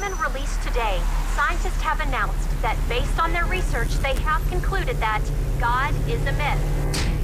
specimen released today, scientists have announced that based on their research, they have concluded that God is a myth.